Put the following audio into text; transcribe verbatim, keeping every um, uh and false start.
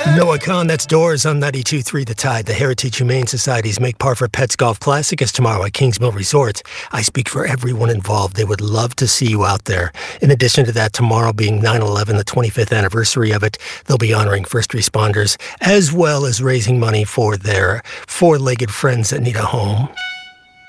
Noah Khan, that's Doors on ninety-two point three The Tide. The Heritage Humane Society's Make Par for Pets Golf Classic is tomorrow at Kingsmill Resort. I speak for everyone involved. They would love to see you out there. In addition to that, tomorrow being nine eleven, the twenty-fifth anniversary of it, they'll be honoring first responders as well as raising money for their four-legged friends that need a home.